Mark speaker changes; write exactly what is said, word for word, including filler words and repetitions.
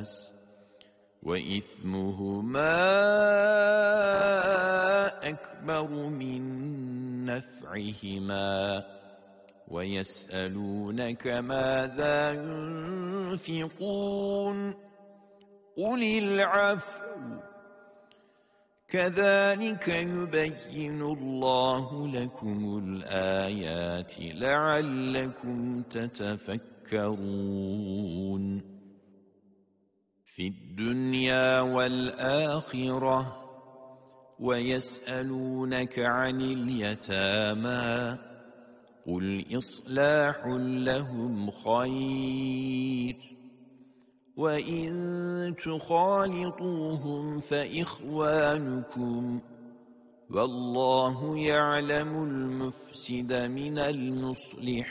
Speaker 1: الناس وإثمهما أكبر من نفعهما ويسألونك ماذا ينفقون قل العفو كذلك يبين الله لكم الآيات لعلكم تتفكرون في الدنيا والآخرة ويسألونك عن اليتامى قل إصلاح لهم خير وإن تخالطوهم فإخوانكم والله يعلم المفسد من المصلح